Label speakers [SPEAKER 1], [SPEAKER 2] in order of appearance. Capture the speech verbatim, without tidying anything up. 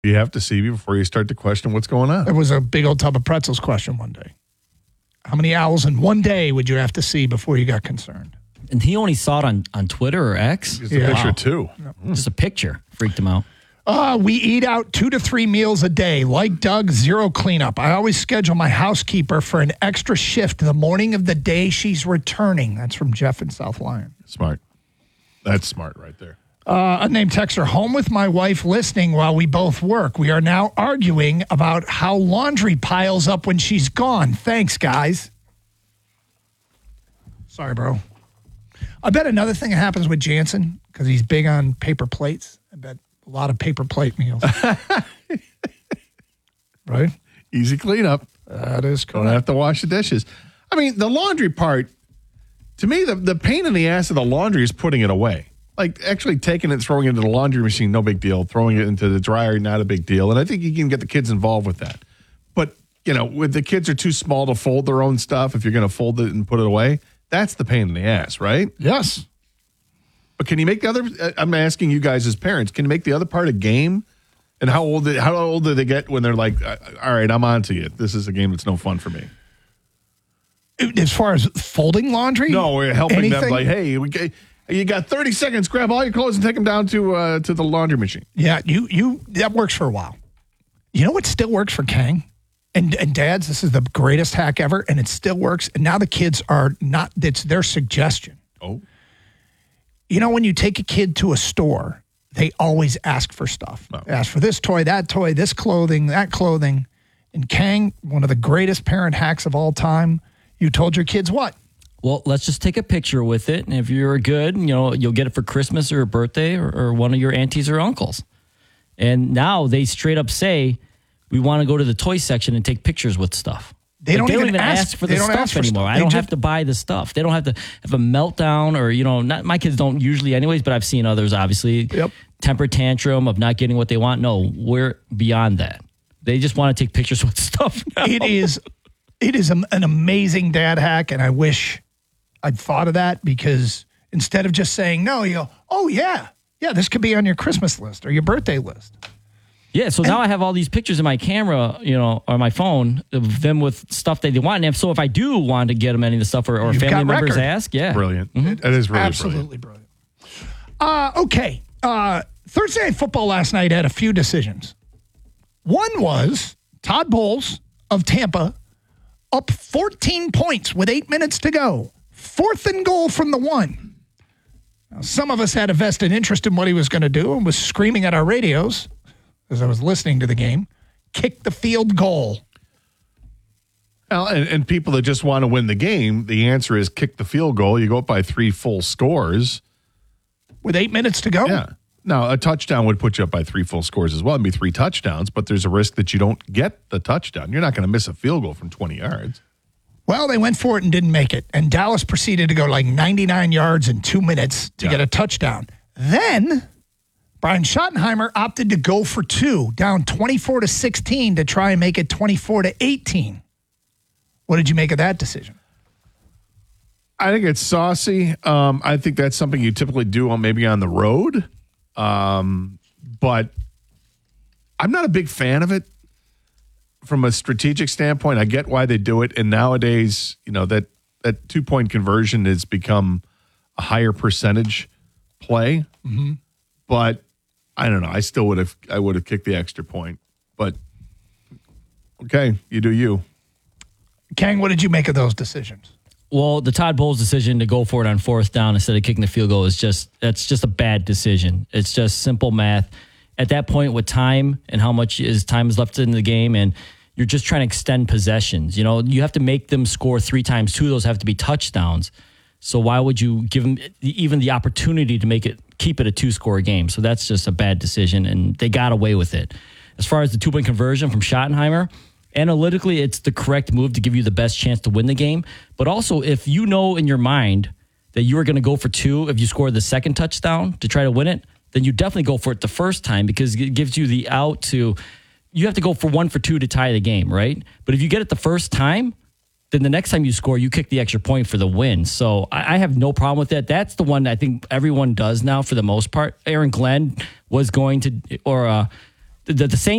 [SPEAKER 1] You have to see before you start to question what's going on.
[SPEAKER 2] There was a big old tub of pretzels question one day. How many owls in one day would you have to see before you got concerned?
[SPEAKER 3] And he only saw it on, on Twitter or X?
[SPEAKER 1] Just a yeah. picture, wow. too.
[SPEAKER 3] Mm. Just a picture. Freaked him out.
[SPEAKER 2] Uh, we eat out two to three meals a day. Like Doug, zero cleanup. I always schedule my housekeeper for an extra shift the morning of the day she's returning. That's from Jeff in South Lyon.
[SPEAKER 1] Smart. That's smart right there.
[SPEAKER 2] Uh, unnamed texter, home with my wife listening while we both work. We are now arguing about how laundry piles up when she's gone. Thanks, guys. Sorry, bro. I bet another thing that happens with Jansen, because he's big on paper plates, I bet a lot of paper plate meals. Right?
[SPEAKER 1] Easy cleanup.
[SPEAKER 2] That is correct.
[SPEAKER 1] Don't have to wash the dishes. I mean, the laundry part, to me, the, the pain in the ass of the laundry is putting it away. Like, actually taking it, throwing it into the laundry machine, no big deal. Throwing it into the dryer, not a big deal. And I think you can get the kids involved with that. But, you know, when the kids are too small to fold their own stuff, if you're going to fold it and put it away, that's the pain in the ass, right?
[SPEAKER 2] Yes.
[SPEAKER 1] But can you make the other, I'm asking you guys as parents, can you make the other part a game? And how old, how old do they get when they're like, all right, I'm on to you. This is a game that's no fun for me.
[SPEAKER 2] As far as folding laundry?
[SPEAKER 1] No, we're helping
[SPEAKER 2] anything?
[SPEAKER 1] them like, hey, we get, you got thirty seconds. Grab all your clothes and take them down to uh, to the laundry machine.
[SPEAKER 2] Yeah, you you that works for a while. You know what still works for Kang and and dads? This is the greatest hack ever, and it still works. And now the kids are not. It's their suggestion.
[SPEAKER 1] Oh,
[SPEAKER 2] you know when you take a kid to a store, they always ask for stuff. Oh. They ask for this toy, that toy, this clothing, that clothing. And Kang, one of the greatest parent hacks of all time. You told your kids what?
[SPEAKER 3] Well, let's just take a picture with it. And if you're good, you know, you'll get it for Christmas or a birthday or, or one of your aunties or uncles. And now they straight up say, we want to go to the toy section and take pictures with stuff.
[SPEAKER 2] They,
[SPEAKER 3] like
[SPEAKER 2] don't,
[SPEAKER 3] they
[SPEAKER 2] even
[SPEAKER 3] don't even ask,
[SPEAKER 2] ask
[SPEAKER 3] for the stuff for anymore. I don't just have to buy the stuff. They don't have to have a meltdown or, you know, not, my kids don't usually anyways, but I've seen others, obviously.
[SPEAKER 2] Yep.
[SPEAKER 3] Temper tantrum of not getting what they want. No, we're beyond that. They just want to take pictures with stuff now.
[SPEAKER 2] It is, it is an amazing dad hack, and I wish I'd thought of that, because instead of just saying no, you go, oh, yeah, yeah, this could be on your Christmas list or your birthday list.
[SPEAKER 3] Yeah, so and, now I have all these pictures in my camera, you know, or my phone of them with stuff that they want. And if, so if I do want to get them any of the stuff or, or family members record. ask, yeah.
[SPEAKER 1] Brilliant. Mm-hmm. That is really
[SPEAKER 2] Absolutely
[SPEAKER 1] brilliant.
[SPEAKER 2] brilliant. Uh, okay. Uh, Thursday Night Football last night had a few decisions. One was Todd Bowles of Tampa up fourteen points with eight minutes to go. Fourth and goal from the one. Now, some of us had a vested interest in what he was going to do and was screaming at our radios as I was listening to the game, kick the field goal.
[SPEAKER 1] Well, and, and people that just want to win the game, the answer is kick the field goal. You go up by three full scores.
[SPEAKER 2] With eight minutes to go?
[SPEAKER 1] Yeah. Now, a touchdown would put you up by three full scores as well. It'd be three touchdowns, but there's a risk that you don't get the touchdown. You're not going to miss a field goal from twenty yards.
[SPEAKER 2] Well, they went for it and didn't make it. And Dallas proceeded to go like ninety-nine yards in two minutes to yeah. get a touchdown. Then Brian Schottenheimer opted to go for two, down twenty-four to sixteen to try and make it twenty-four to eighteen. What did you make of that decision?
[SPEAKER 1] I think it's saucy. Um, I think that's something you typically do on maybe on the road. Um, but I'm not a big fan of it. From a strategic standpoint, I get why they do it. And nowadays, you know, that, that two-point conversion has become a higher percentage play.
[SPEAKER 2] Mm-hmm.
[SPEAKER 1] But I don't know. I still would have I would have kicked the extra point. But okay, you do you.
[SPEAKER 2] Kang, what did you make of those decisions?
[SPEAKER 3] Well, the Todd Bowles decision to go for it on fourth down instead of kicking the field goal is just that's just a bad decision. It's just simple math. At that point with time and how much is time is left in the game, and you're just trying to extend possessions. You know, you have to make them score three times. Two of those have to be touchdowns. So why would you give them even the opportunity to make it keep it a two-score game? So that's just a bad decision, and they got away with it. As far as the two-point conversion from Schottenheimer, analytically, it's the correct move to give you the best chance to win the game. But also, if you know in your mind that you are going to go for two if you score the second touchdown to try to win it, then you definitely go for it the first time because it gives you the out to, you have to go for one for two to tie the game, right? But if you get it the first time, then the next time you score, you kick the extra point for the win. So I, I have no problem with that. That's the one I think everyone does now for the most part. Aaron Glenn was going to, or uh, the, the Saints